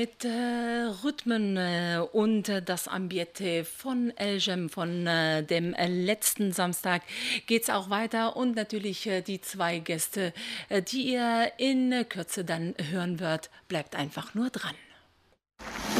Mit Rhythmen und das Ambiente von Eljem von dem letzten Samstag geht's auch weiter und natürlich die zwei Gäste, die ihr in Kürze dann hören wird. Bleibt einfach nur dran.